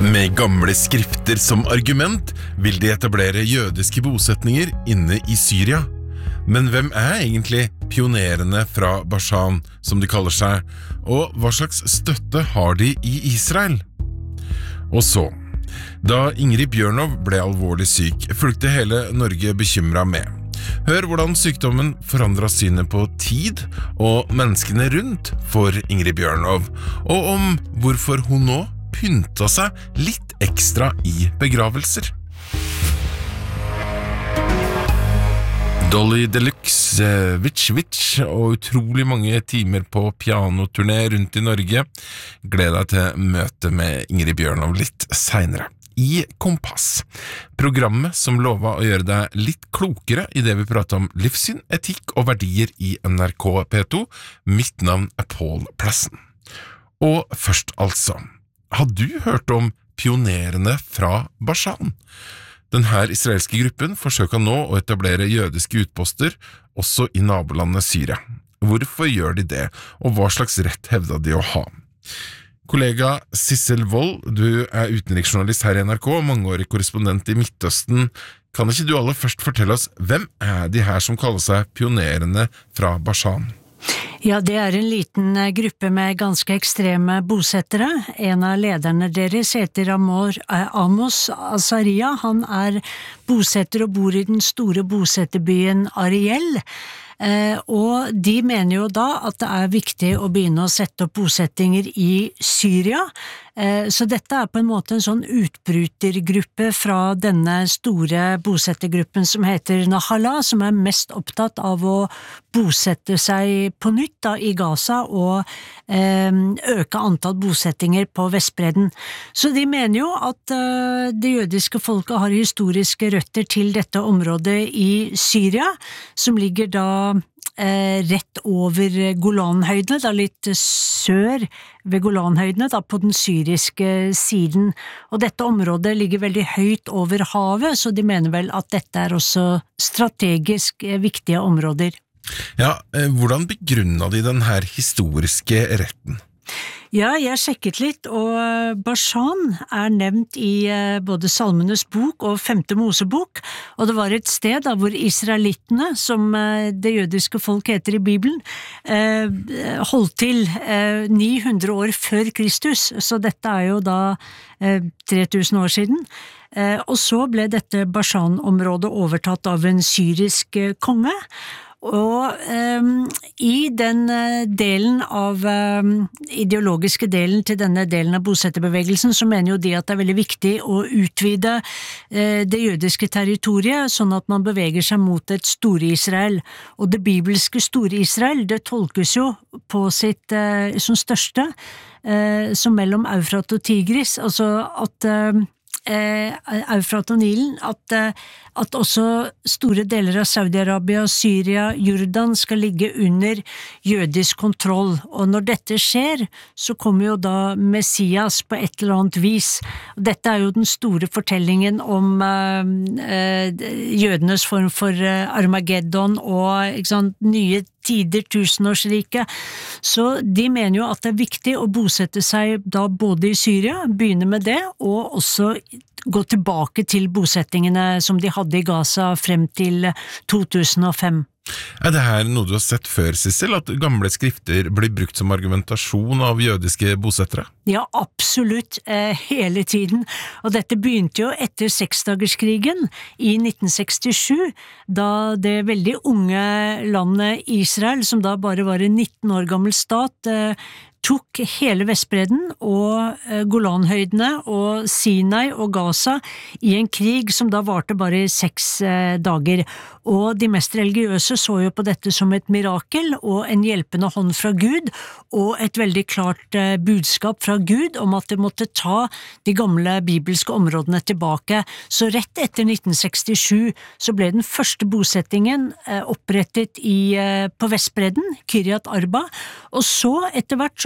Med gamle skrifter som argument vil de etablere jødiske bosetninger inne i Syria. Men hvem egentlig pionerene fra Bashan, som de kaller seg, og hva slags støtte har de i Israel? Og så, da Ingrid Bjørnov ble alvorlig syk, fulgte hele Norge bekymret med. Hør hvordan sykdommen forandret synet på tid og menneskene rundt for Ingrid Bjørnov, og om hvorfor hun nå pynta seg litt ekstra i begravelser. Dolly Deluxe, Witch og utrolig mange timer på pianoturné rundt i Norge. Gleder deg til møte med Ingrid Bjørnov litt senere. I Kompass, programmet som lovet å gjøre deg litt klokere i det vi prater om livssyn, etikk og verdier i NRK P2. Mitt navn Paul Plessen. Og først altså, har du hørt om pionerene fra Bashan? Denne israelske gruppen forsøker nå å etablere jødiske utposter også i nabolandet Syria. Hvorfor gjør de det, og hva slags rett hevder de å ha? Kollega Sissel Wold, du utenriksjournalist her i NRK og mangeårig korrespondent i Midtøsten. Kan ikke du aller først fortelle oss, hvem de her som kaller seg pionerene fra Bashan? Ja, det en liten gruppe med ganske ekstreme bosettere. En av lederne deres heter Amos Azaria. Han bosetter og bor i den store bosetterbyen Ariel. Og de mener jo da at det viktig å begynne å sette opp bosettinger i Syria. Så dette på en måte en sånn utbrytergruppe fra denne store bosettergruppen som heter Nahala, som mest opptatt av å bosette seg på nytt da, i Gaza og øke antall bosettinger på Vestbredden. Så de mener jo at det jødiske folket har historiske røtter til dette området i Syria, som ligger da rett over Golanhøydene, da litt sør ved Golanhøydene, da på den syriske siden. Og dette området ligger veldig høyt over havet, så de mener vel at dette også strategisk viktige områder. Ja, hvordan begrunnet de den her historiske retten? Ja, jeg sjekket litt, og Bashan nevnt i både Salmenes bok og 5. Mosebok, og det var et sted da, hvor israelittene, som det jødiske folk heter i Bibelen, holdt til 900 år før Kristus, så dette jo da 3000 år siden. Og så ble dette Bashan-området overtatt av en syrisk konge, og i den delen av ideologiske delen til denne delen av bosetterbevegelsen så mener jo de at det veldig viktig å utvide det jødiske territoriet sånn at man beveger seg mot et Store-Israel. Og det bibelske Store-Israel, det tolkes jo på sitt som største som mellom Eufrat og Tigris, altså at Eufrat og Nilen, at også store deler av Saudi-Arabia, Syria, Jordan skal ligge under jødisk kontroll. Og når dette skjer, så kommer jo da Messias på et eller annet vis. Dette jo den store fortellingen om jødenes form for Armageddon og ikke sant, nye tider, tusenårsriket. Så de mener jo at det viktig å bosette seg da både i Syria, begynne med det, og også gå tilbake til bosettingene som de hadde i Gaza frem til 2005. Det her noe du har sett før, Sissel, at gamle skrifter blir brukt som argumentasjon av jødiske bosettere? Ja, absolutt, hele tiden. Og dette begynte jo etter seksdagerskrigen i 1967, da det veldig unge landet Israel, som da bare var en 19 år gammel stat, tok hele Vestbredden og Golanhøydene og Sinai og Gaza i en krig som da varte bare 6 dager. Og de mest religiøse så jo på dette som et mirakel og en hjelpende hånd fra Gud, og et veldig klart budskap fra Gud om at det måtte ta de gamle bibelske områdene tilbake. Så rett etter 1967 så ble den første bosettingen opprettet på Vestbredden, Kiryat Arba, og så etter hvert så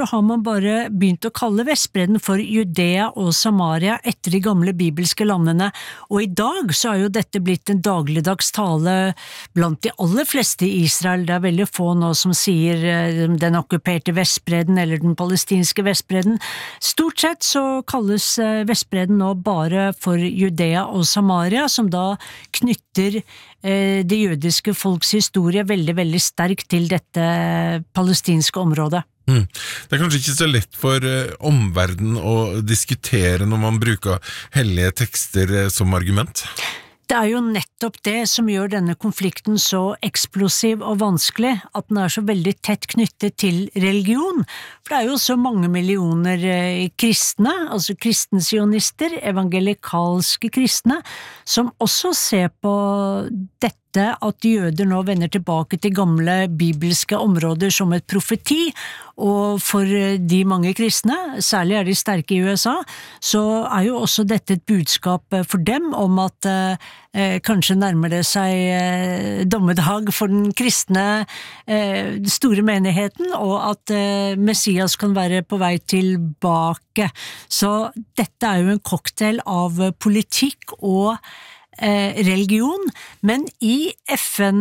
så har man bare begynt å kalle Vestbredden for Judea og Samaria etter de gamle bibelske landene, og i dag så jo dette blitt en dagligdags tale blant de aller fleste i Israel. Det veldig få nå som sier den okkuperte Vestbredden eller den palestinske Vestbredden. Stort sett så kalles Vestbredden nå bare for Judea og Samaria, som da knytter det jødiske folks historie veldig, veldig sterkt til dette palestinske området. Det kanskje ikke så lett for omverdenen å diskutere når man bruker hellige tekster som argument? Det jo nettopp det som gjør denne konflikten så eksplosiv og vanskelig, at den så veldig tett knyttet til religion. For det jo så mange millioner kristne, altså kristensionister, evangelikalske kristne, som også ser på dette at jøder nå vender tilbake til gamle bibelske områder som et profeti, og for de mange kristne, særlig de sterke i USA, så jo også dette et budskap for dem om at kanskje nærmer det seg dommedag for den kristne store menigheten, og at Messias kan være på vei tilbake. Så dette jo en cocktail av politikk og religion, men i FN,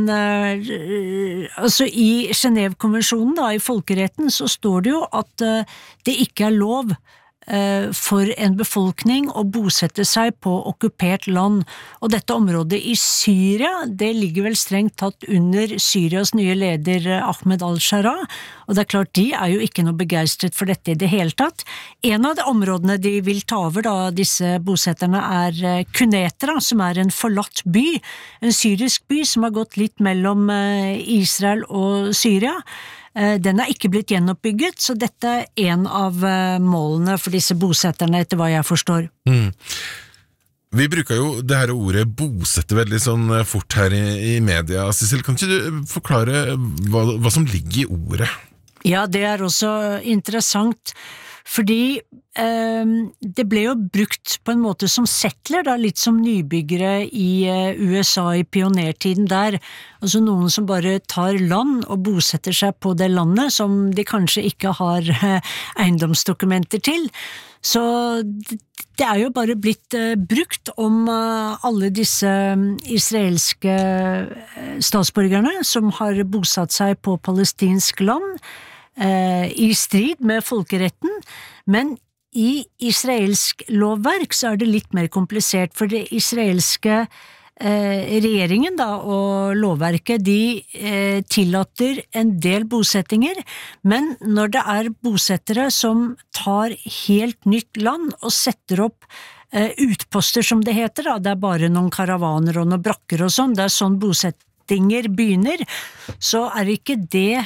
altså i Genève-konvensjonen da, i folkeretten, så står det jo at det ikke lov for en befolkning å bosette seg på okkupert land, og dette området i Syria, det ligger vel strengt tatt under Syrias nye leder Ahmed al-Shara, og det klart de jo ikke noe begeistret for dette i det hele tatt. En av de områdene de vil ta over da, disse bosetterne Kunetra, som en forlatt by, en syrisk by som har gått litt mellom Israel og Syria. Den ikke blitt gjenoppbygget, så dette en av målene for disse bosetterne, etter hva jeg forstår. Vi bruker jo det her ordet bosette veldig sånn fort her i media. Sissel, kan ikke du forklare hva som ligger i ordet? Ja, det også interessant, fordi det ble jo brukt på en måte som settler, da, litt som nybyggere i USA i pionertiden der, altså noen som bare tar land og bosetter seg på det landet som de kanskje ikke har eiendomsdokumenter til. Så det jo bare blitt brukt om alle disse israelske statsborgerne som har bosatt seg på palestinsk land i strid med folkeretten, men i israelsk lovverk så det litt mer komplisert, for det israelske regjeringen da, og lovverket, de tillater en del bosettinger, men når det bosettere som tar helt nytt land og setter opp utposter som det heter, da, det bare noen karavaner og noen brakker og sånn, det sånn bosettinger begynner, så ikke det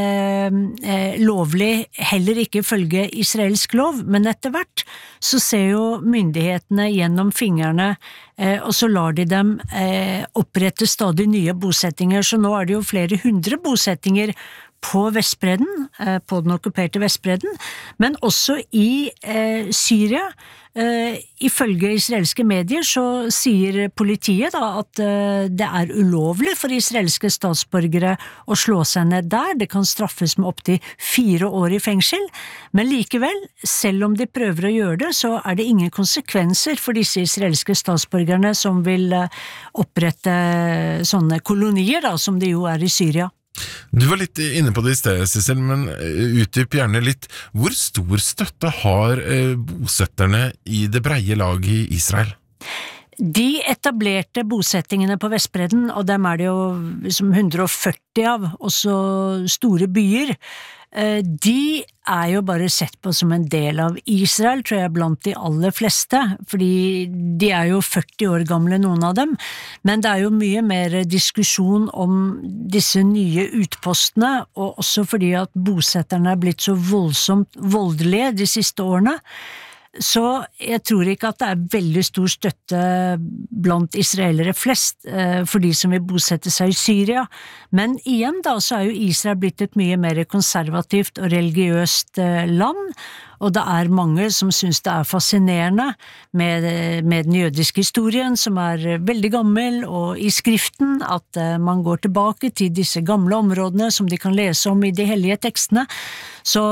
lovlig, heller ikke følge israelsk lov, men etter hvert så ser jo myndighetene gjennom fingrene, og så lar de dem opprette stadig nye bosettinger, så nå det jo flere hundre bosettinger på Vestbredden, på den okkuperte Vestbredden, men også i Syria. Ifølge israelske medier så sier politiet da at det ulovlig for israelske statsborgere å slå seg ned der, det kan straffes med opp til 4 år i fengsel, men likevel, selv om de prøver å gjøre det, så det ingen konsekvenser for disse israelske statsborgerne som vil opprette sånne kolonier da, som de jo i Syria. Du var litt inne på det i stedet, Sissel, men utdyp gjerne litt. Hvor stor støtte har bosetterne i det breie lag i Israel? De etablerte bosettingene på Vestbredden, og dem det jo liksom 140 av, også store byer, de jo bare sett på som en del av Israel, tror jeg, blant de aller fleste, fordi de jo 40 år gamle, noen av dem, men det jo mye mer diskusjon om disse nye utpostene, og også fordi at bosetterne blitt så voldsomt voldelige de siste årene, Så jeg tror ikke at det veldig stor støtte blant israelere flest for de som vil bosette seg i Syria, men igjen da så jo Israel blitt et mye mer konservativt og religiøst land, og det mange som synes det fascinerende med den jødiske historien, som veldig gammel, og i skriften at man går tilbake til disse gamle områdene som de kan lese om i de hellige tekstene. Så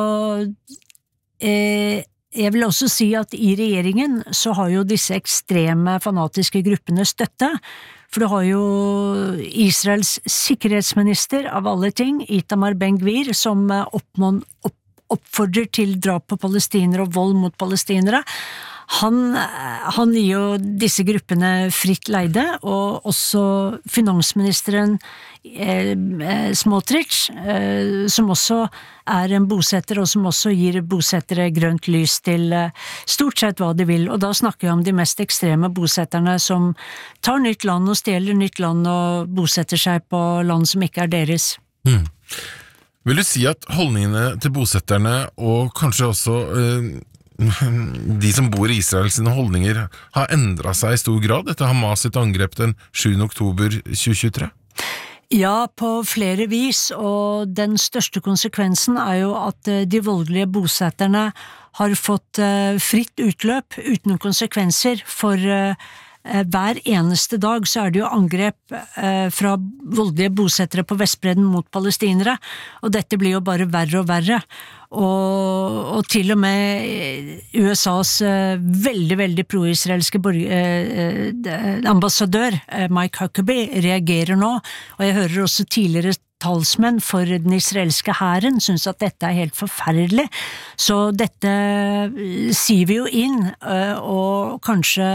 jeg vil også si at i regjeringen så har jo disse ekstreme fanatiske gruppene støtte, for du har jo Israels sikkerhetsminister av alle ting, Itamar Ben-Gvir, som oppfordrer til drap på palestinere og vold mot palestinere. Han gir jo disse gruppene fritt leide, og også finansministeren Smotrich, som også en bosetter, og som også gir bosettere grønt lys til stort sett hva de vil. Og da snakker jeg om de mest ekstreme bosetterne som tar nytt land og stjeler nytt land og bosetter seg på land som ikke deres. Vil du si at holdningene til bosetterne, og kanskje også de som bor i Israel sine holdninger, har endret seg i stor grad etter Hamas sitt angrep den 7. oktober 2023? Ja, på flere vis, og den største konsekvensen jo at de voldelige bosetterne har fått fritt utløp uten konsekvenser, for hver eneste dag så det jo angrep fra voldelige bosettere på Vestbredden mot palestinere, og dette blir jo bare verre og verre. Og til og med USAs veldig pro-israelske ambassadør Mike Huckabee reagerer nå, og jeg hører også tidligere talsmenn for den israelske hæren synes at dette helt forferdelig, så dette sier vi jo inn, og kanskje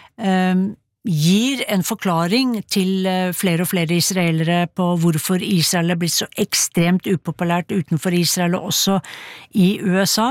gir en forklaring til flere og flere israelere på hvorfor Israel blitt så ekstremt upopulært utenfor Israel og også i USA.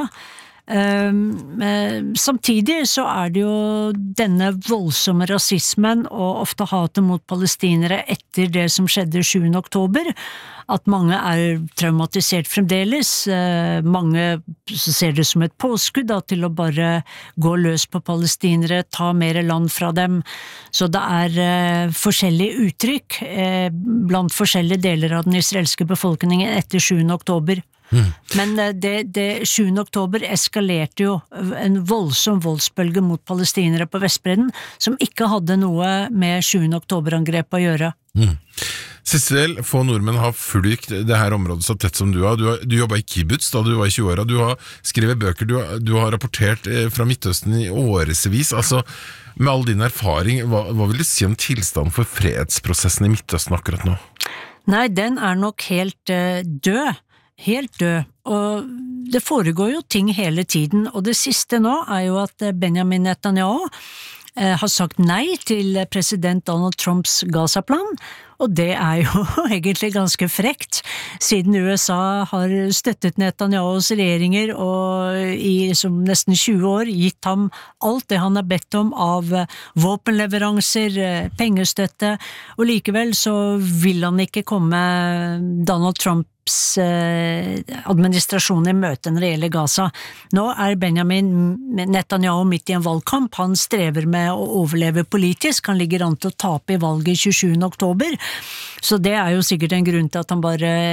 Samtidig så det jo denne voldsomme rasismen og ofte hatet mot palestinere etter det som skjedde 7. oktober, at mange traumatisert fremdeles, mange ser det som et påskudd til å bare gå løs på palestinere, ta mer land fra dem, så det forskjellige uttrykk blant forskjellige deler av den israelske befolkningen etter 7. oktober. Men det 7. oktober eskalerte jo en voldsom voldsbølge mot palestinere på Vestbredden, som ikke hadde noe med 7. oktober-angrep å gjøre. Sissel, få nordmenn har fulgt det her området så tett som du har. Du jobbet i kibbutz da du var i 20-åra, du har skrevet bøker, du har rapportert fra Midtøsten i årevis. Altså, med all din erfaring, hva vil du si om tilstanden for fredsprosessen i Midtøsten akkurat nå? Nei, den nok helt død. Helt død, og det foregår jo ting hele tiden, og det siste nå jo at Benjamin Netanyahu har sagt nei til president Donald Trumps Gaza-plan, og det jo egentlig ganske frekt, siden USA har støttet Netanyahus regjeringer og i nesten 20 år gitt ham alt det han har bedt om av våpenleveranser, pengestøtte, og likevel så vil han ikke komme Donald Trumps administrasjon i møte når det gjelder Gaza. Nå Benjamin Netanyahu midt i en valgkamp, han strever med å overleve politisk, han ligger an til å tape i valget 27. oktober, så det jo sikkert en grunn til at han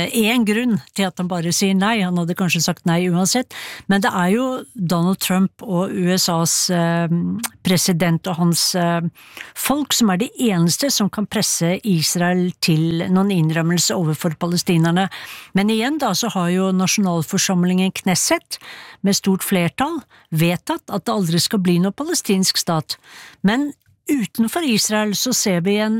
bare sier nei, han hadde kanskje sagt nei uansett, men det jo Donald Trump og USAs president og hans folk som de eneste som kan presse Israel til noen innrømmelse overfor palestinerne. Men igjen da, så har jo nasjonalforsamlingen Knesset med stort flertall vedtatt at det aldri skal bli noe palestinsk stat. Men utenfor Israel så ser vi en